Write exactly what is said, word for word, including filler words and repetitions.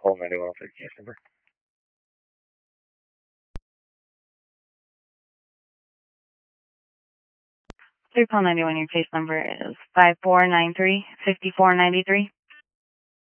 Call ninety-one for the case number. Three call ninety-one, your case number is five four nine three, five four nine three.